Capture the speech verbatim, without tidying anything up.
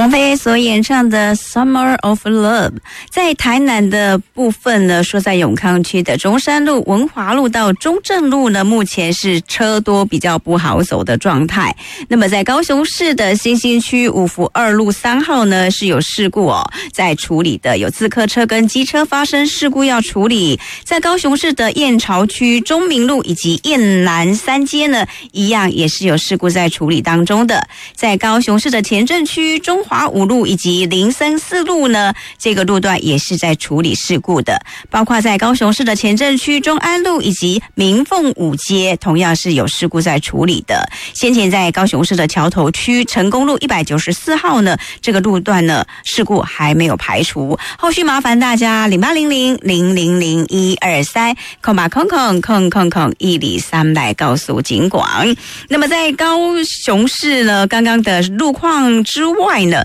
王菲所演唱的 Summer of Love。 在台南的部分呢，说在永康区的中山路、文华路到中正路呢，目前是车多比较不好走的状态。那么在高雄市的新兴区五福二路三号呢，是有事故哦，在处理的，有自客车跟机车发生事故要处理。在高雄市的燕巢区中明路以及燕南三街呢，一样也是有事故在处理当中的。在高雄市的前镇区中华五路以及林森四路呢，这个路段也是在处理事故的。包括在高雄市的前镇区中安路以及明凤五街，同样是有事故在处理的。先前在高雄市的桥头区成功路一百九十四号呢，这个路段呢事故还没有排除，后续麻烦大家零八零零零零零一二三空八空空空空空一里三来告诉警广。那么在高雄市呢，刚刚的路况之外呢，